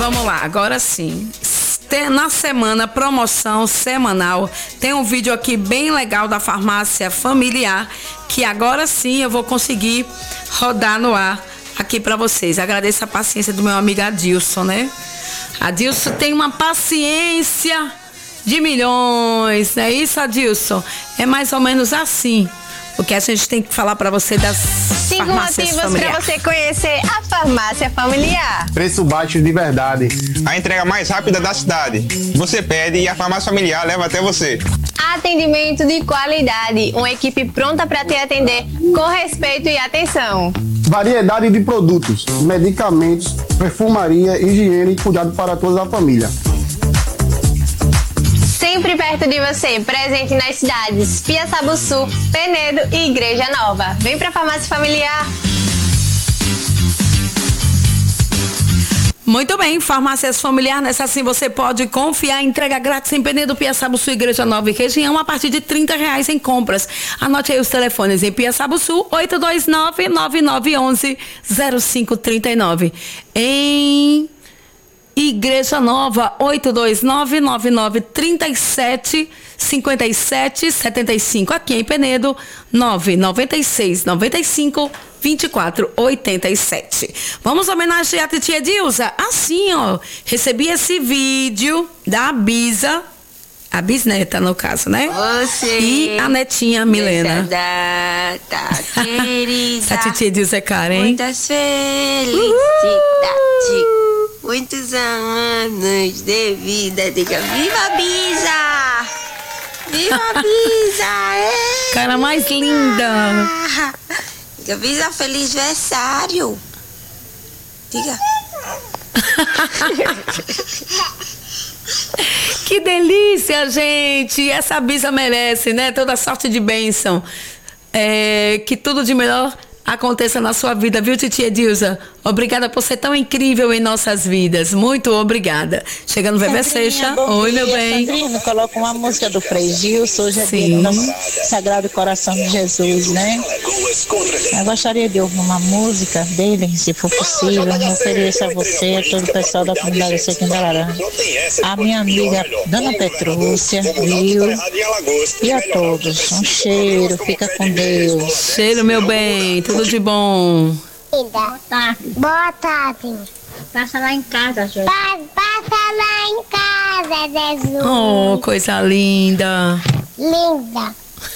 vamos lá, agora sim. Na semana, promoção semanal, tem um vídeo aqui bem legal da Farmácia Familiar, que agora sim eu vou conseguir rodar no ar aqui para vocês. Agradeço a paciência do meu amigo Adilson, né? Adilson tem uma paciência de milhões, não é isso, Adilson? É mais ou menos assim. Porque a gente tem que falar para você das farmácias motivos para você conhecer a Farmácia Familiar. Preço baixo de verdade. A entrega mais rápida da cidade. Você pede e a Farmácia Familiar leva até você. Atendimento de qualidade. Uma equipe pronta para te atender com respeito e atenção. Variedade de produtos, medicamentos, perfumaria, higiene e cuidado para toda a família. Sempre perto de você, presente nas cidades Piaçabuçu, Penedo e Igreja Nova. Vem pra Farmácia Familiar. Muito bem, Farmácias Familiar, nessa sim você pode confiar, entrega grátis em Penedo, Piaçabuçu, Igreja Nova e região a partir de R$30 em compras. Anote aí os telefones em Piaçabuçu, 829-9911-0539. Em Igreja Nova, 829-9937-5775. Aqui em Penedo, 996-95-2487. Vamos homenagear a titia Dilza? Assim, ó. Recebi esse vídeo da Bisa, a bisneta, no caso, né? Você e a netinha Milena. Data, querida. Essa titia Dilza é cara, hein? Muitas felicidades. Muitos anos de vida. Diga, viva Bisa! Viva Bisa! Cara mais linda. Diga, Bisa, feliz versário. Diga. Que delícia, gente! Essa Bisa merece, né? Toda sorte de bênção. Que tudo de melhor aconteça na sua vida, viu, titia Dilza? Obrigada por ser tão incrível em nossas vidas. Muito obrigada. Chegando o Bebê Seixa. Oi, meu bem. Sandrina, coloca uma música do Frei Gilson, hoje é dia do Sagrado Coração de Jesus, né? Eu gostaria de ouvir uma música dele, se for possível. Eu ofereço a você, a todo o pessoal da comunidade Sequindararã, a minha amiga Dona Petrúcia, viu? E a todos. Um cheiro, fica com Deus. Cheiro, meu bem. Tudo de bom. Boa tarde. Boa tarde. Passa lá em casa, Jesus. Passa lá em casa, Jesus. Oh, coisa linda. Linda.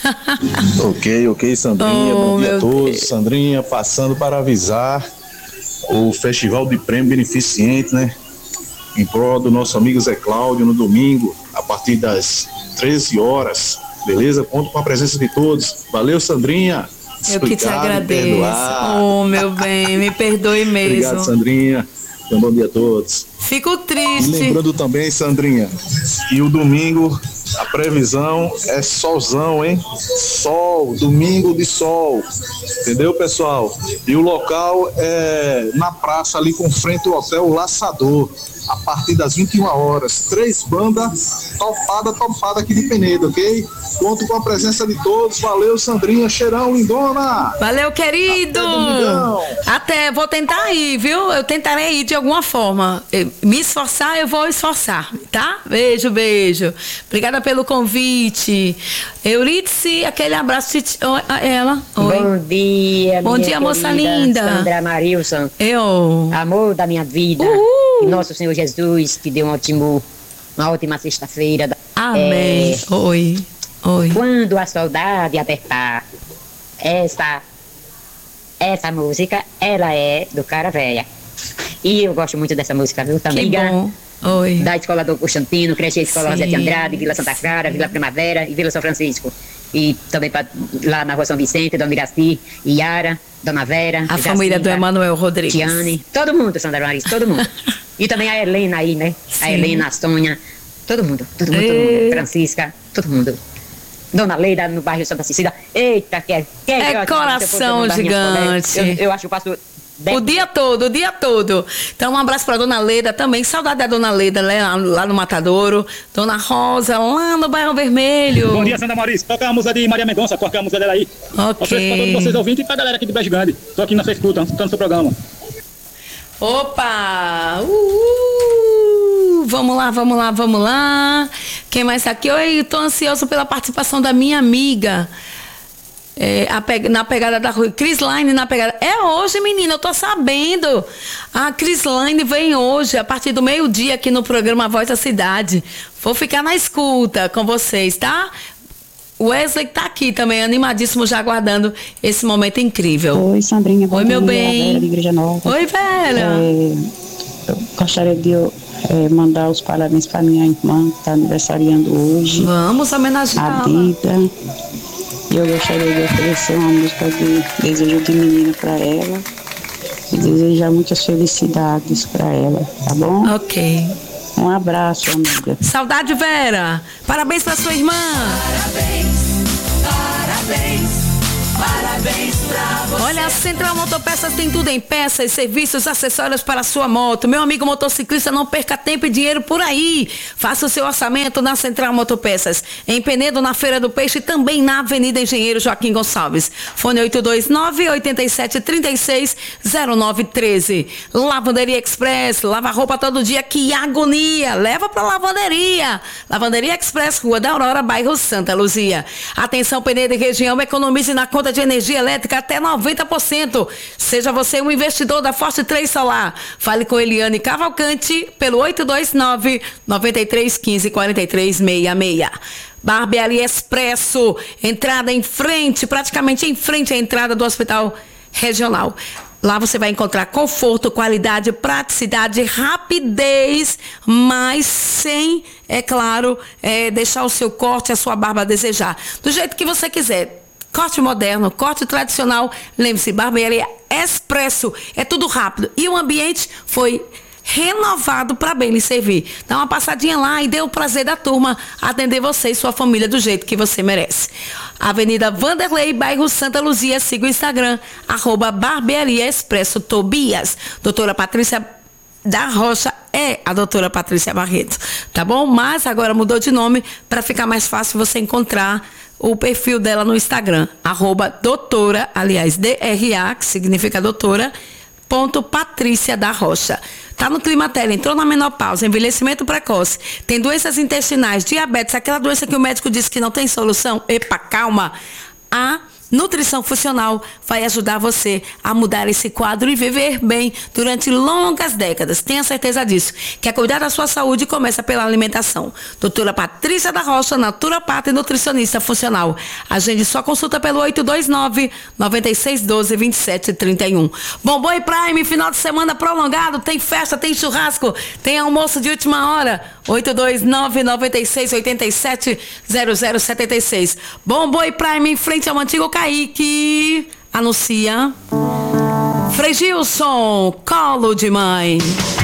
Ok, Sandrinha. Bom dia a todos. Sandrinha, passando para avisar o Festival de Prêmio Beneficente, né? Em prol do nosso amigo Zé Cláudio, no domingo, a partir das 13 horas. Beleza? Conto com a presença de todos. Valeu, Sandrinha. Eu que te agradeço. Oh, meu bem, me perdoe mesmo. Obrigado, Sandrinha. Um bom dia a todos. Fico triste. E lembrando também, Sandrinha, que o domingo a previsão é solzão, hein? Sol, domingo de sol. Entendeu, pessoal? E o local é na praça ali com frente ao Hotel Laçador. A partir das 21 horas. 3 bandas topada aqui de Penedo, ok? Conto com a presença de todos. Valeu, Sandrinha. Cheirão, lindona. Valeu, querido. Até, vou tentar ir, viu? Eu tentarei ir de alguma forma. Me esforçar, eu vou esforçar, tá? Beijo, beijo. Obrigada pelo convite. Euridice, aquele abraço. Ela. Oi. Bom dia, bom dia, moça linda. Sandra Marilson. Eu. Amor da minha vida. Que nosso Senhor Jesus te deu uma ótima sexta-feira. Amém. Oi. Quando a saudade apertar, essa música, ela é do Cara Véia. E eu gosto muito dessa música, viu? Também. Que bom. Oi. Da Escola do Constantino, Creche Escola José de Andrade, Vila Santa Clara, Vila Primavera e Vila São Francisco. E também lá na Rua São Vicente, Dona Miraci, Yara, Dona Vera. A família do Emanuel Rodrigues. Tiane, todo mundo, Sandra Marisa, todo mundo. E também a Helena aí, né? Sim. A Helena, a Sônia, todo mundo. Francisca, todo mundo. Dona Leida, no bairro Santa Cecília. Eita, que é coração gigante. Eu acho que eu passo... O dia todo. Então, um abraço pra Dona Leida também. Saudade da Dona Leida, né, lá no Matadouro. Dona Rosa, lá no Bairro Vermelho. Bom dia, Sandra Maurício. Toca a música de Maria Mendonça, toca a música dela aí. Ok. Pra todos vocês ouvintes e pra galera aqui de Beijo Grande. Tô aqui na sua escuta, escutando o seu programa. Opa! vamos lá. Quem mais tá aqui? Oi, tô ansioso pela participação da minha amiga. Na pegada da rua. Crislaine na pegada. É hoje, menina, eu tô sabendo. A Crislaine vem hoje, a partir do meio-dia, aqui no programa Voz da Cidade. Vou ficar na escuta com vocês, tá? O Wesley tá aqui também, animadíssimo, já aguardando esse momento incrível. Oi, Sandrinha. Oi, meu bem. Vera, de Igreja Nova. Oi, Vera. Eu gostaria de mandar os parabéns para minha irmã, que está aniversariando hoje. Vamos homenagear. A Dida. E eu gostaria de oferecer uma música de desejo de menina para ela. E desejar muitas felicidades para ela, tá bom? Ok. Um abraço, amiga. Saudade, Vera. Parabéns para sua irmã. Parabéns pra você. Olha, a Central Motopeças tem tudo em peças, serviços, acessórios para a sua moto. Meu amigo motociclista, não perca tempo e dinheiro por aí. Faça o seu orçamento na Central Motopeças. Em Penedo, na Feira do Peixe, e também na Avenida Engenheiro Joaquim Gonçalves. Fone 829-8736-0913. Lavanderia Express. Lava roupa todo dia, que agonia. Leva pra lavanderia. Lavanderia Express, Rua da Aurora, bairro Santa Luzia. Atenção, Penedo e região, economize na conta de energia elétrica até 90%. Seja você um investidor da Forte 3 Solar. Fale com Eliane Cavalcante pelo 829-9315-4366. Barbearia Expresso, entrada em frente, praticamente em frente à entrada do Hospital Regional. Lá você vai encontrar conforto, qualidade, praticidade, rapidez, mas sem, é claro, deixar o seu corte, a sua barba a desejar. Do jeito que você quiser. Corte moderno, corte tradicional, lembre-se, Barbearia Expresso, é tudo rápido. E o ambiente foi renovado para bem lhe servir. Dá uma passadinha lá e dê o prazer da turma atender você e sua família do jeito que você merece. Avenida Vanderlei, bairro Santa Luzia, siga o Instagram, @Barbearia Expresso Tobias. Doutora Patrícia da Rocha é a doutora Patrícia Barreto, tá bom? Mas agora mudou de nome para ficar mais fácil você encontrar o perfil dela no Instagram, @doutora, aliás, DRA, que significa doutora, Patrícia da Rocha. Tá no Climatéria, entrou na menopausa, envelhecimento precoce, tem doenças intestinais, diabetes, aquela doença que o médico disse que não tem solução. Epa, calma. A Nutrição Funcional vai ajudar você a mudar esse quadro e viver bem durante longas décadas. Tenha certeza disso. Quer cuidar da sua saúde? Começa pela alimentação. Doutora Patrícia da Rocha, naturopata e nutricionista funcional. Agende sua consulta pelo 829-9612-2731. Bombom Prime, final de semana prolongado, tem festa, tem churrasco, tem almoço de última hora. 829-9687-0076. Bombom Prime, em frente ao antigo Kaique. Anuncia Frei Gilson, colo de mãe.